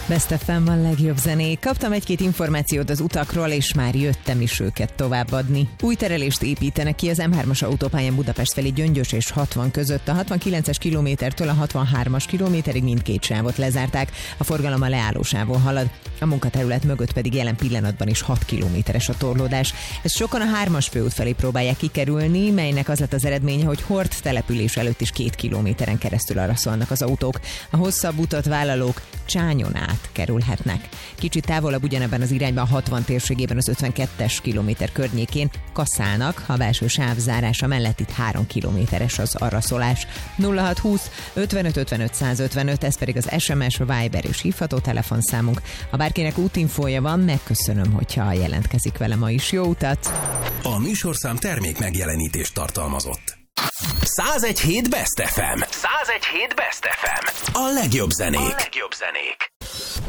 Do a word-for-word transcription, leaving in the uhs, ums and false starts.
Best ef em, a legjobb zenék. Kaptam egy-két információt az utakról, és már jöttem is őket továbbadni. Új terelést építenek ki az em hármas autópályán Budapest felé Gyöngyös és hatvan között. A hatvankilences kilométertől a hatvanhármas kilométerig mindkét sávot lezárták. A forgalom a leállósávon halad. A munkaterület mögött pedig jelen pillanatban is hat kilométeres a torlódás. Ezt sokan a hármas főút felé próbálják kikerülni, melynek az lett az eredménye, hogy Hort település előtt is két kilométeren keresztül arra szólnak az autók. A hosszabb utat vállalók Csányon át kerülhetnek. Kicsit távolabb ugyanebben az irányban, a hatvan térségében az ötvenkettes kilométer környékén kaszálnak, a belső sáv zárása mellett itt három kilométeres az arraszolás. nulla hat húsz ötvenöt ötvenöt százötvenöt, ez pedig az es em es, Viber és hívható telefonszámunk. Ha bárkinek útinfója van, megköszönöm, hogyha jelentkezik vele ma is. Jó utat! A műsorszám termék megjelenítést tartalmazott. száz egy hét Best ef em. száz egy hét Best ef em. A legjobb zenék. A legjobb zenék.